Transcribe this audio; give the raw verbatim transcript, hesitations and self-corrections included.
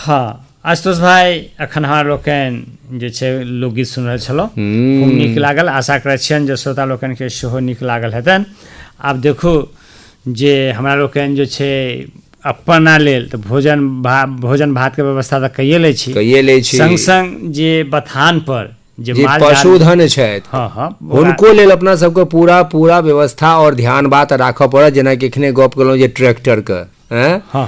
हाँ आशुतोष भाई अखन हमरा लोकनि जे छै लोकगीत सुनि रहल छलहुँ, खूब नीक लागल। आशा करैत छियनि जे श्रोता लोकनिके सेहो नीक लागल हेतनि। आब देखू जे हमरा लोकनि जे छै अपना लेल तऽ भोजन भा भोजन भातके व्यवस्था तऽ कैये लै छी कैये लै छी संग संग जे बथान पर जे जे पशुधन छथि हाँ हाँ हुनको लेल अपना सबके पूरा पूरा व्यवस्था और ध्यान बात राखऽ पड़त। जेना कि एखने गप केलहुँ जे ट्रैक्टरके हाँ